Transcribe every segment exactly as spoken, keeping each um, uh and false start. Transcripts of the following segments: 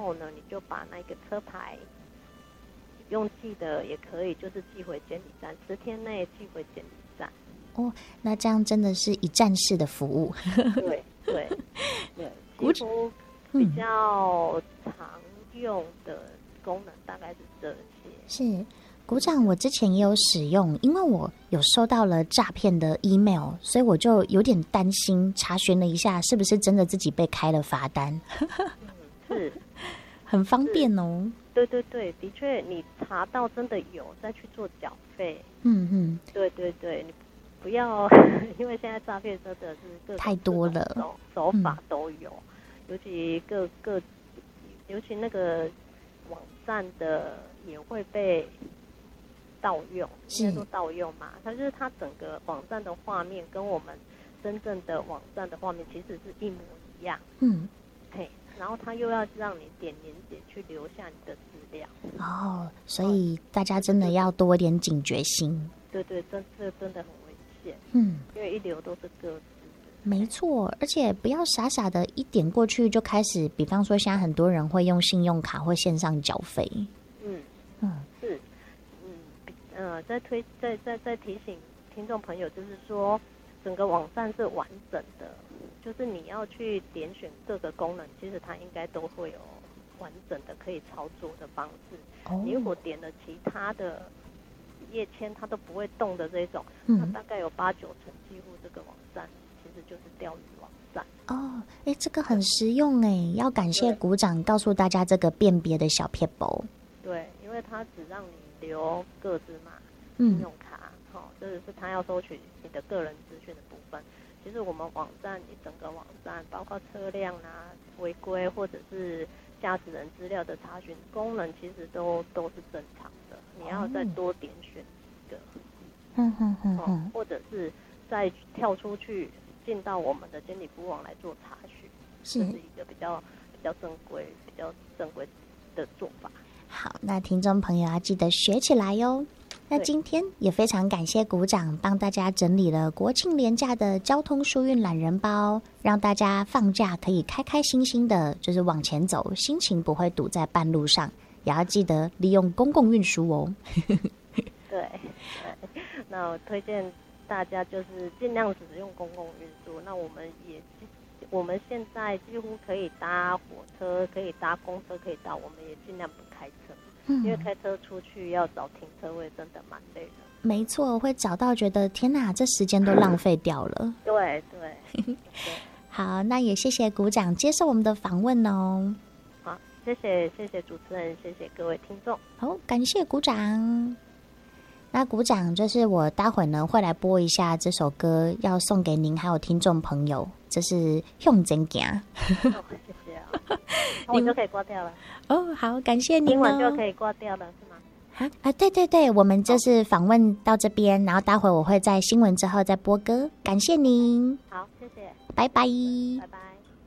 后呢，你就把那个车牌用寄的也可以，就是寄回监理站，十天内寄回监理站。 哦，那这样真的是一站式的服务。 对对对，几乎比较常用的功能大概是这些。 是，股长，我之前也有使用，因为我有收到了诈骗的 email， 所以我就有点担心，查询了一下是不是真的自己被开了罚单。 嗯，是， 很方便哦。 对对对，的确，你查到真的有再去做缴费。 嗯嗯， 对对对，你不要，因为现在诈骗真的是各太多了， 手手法都有，嗯、尤其各各，尤其那个网站的也会被盗用，应该说盗用嘛。它就是它整个网站的画面跟我们真正的网站的画面其实是一模一样。 嗯， 嘿，然后它又要让你点连结去留下你的资料。 哦，所以大家真的要多一点警觉心。 对对，真这真的很危险。 嗯， 因为一流都是各自。 没错，而且不要傻傻的一点过去就开始，比方说现在很多人会用信用卡或线上缴费。 嗯嗯， 是，嗯呃，在推在在在提醒听众朋友，就是说整个网站是完整的，就是你要去点选各个功能，其实它应该都会有完整的可以操作的方式。哦、你如果点了其他的页签它都不会动的这种，嗯、那大概有八九成几乎这个网站其实就是钓鱼网站。 哦，哎，这个很实用哎，要感谢股长告诉大家这个辨别的小撇步。 对，因为它只让你留个资码、 嗯、 信用卡，好、哦，这是他要收取你的个人资讯的部分。其实我们网站，你整个网站包括车辆啊、违规或者是驾驶人资料的查询功能，其实都都是正常的。你要再多点选几个， 嗯哼哼哼、 哦，或者是再跳出去进到我们的监理服务网来做查询，这是一个比较比较正规、比较正规的做法。 好，那听众朋友要记得学起来哟。那今天也非常感谢股长帮大家整理了国庆连假的交通疏运懒人包，让大家放假可以开开心心的，就是往前走，心情不会堵在半路上。也要记得利用公共运输哦。 对，对，那我推荐大家就是尽量使用公共运输。那我们也我们现在几乎可以搭火车，可以搭公车，可以搭，我们也尽量不开车。因为开车出去要找停车位真的蛮累的。 没错，会找到觉得天哪，这时间都浪费掉了。 对对对。 好，那也谢谢股长接受我们的访问哦。 好，谢谢谢谢主持人，谢谢各位听众。 好，感谢股长。那股长就是我待会呢会来播一下这首歌，要送给您还有听众朋友，这是向前行。 哦，谢谢啊。那我就可以挂掉了。 哦，好，感谢您哦。 听完就可以挂掉了，是吗？ 啊啊，对对对，我们就是访问到这边，然后待会我会在新闻之后再播歌。感谢您。 好，谢谢。 拜拜。 拜拜。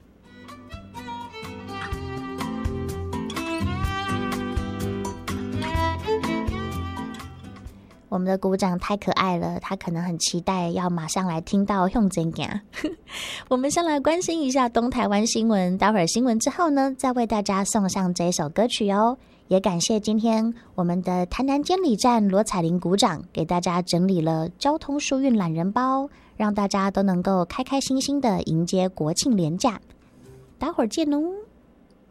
我们的股长太可爱了，他可能很期待要马上来听到向前行。我们先来关心一下东台湾新闻，待会儿新闻之后呢，再为大家送上这一首歌曲哦。也感谢今天我们的台南监理站罗彩玲股长给大家整理了交通疏运懒人包，让大家都能够开开心心的迎接国庆连假。待会儿见哦。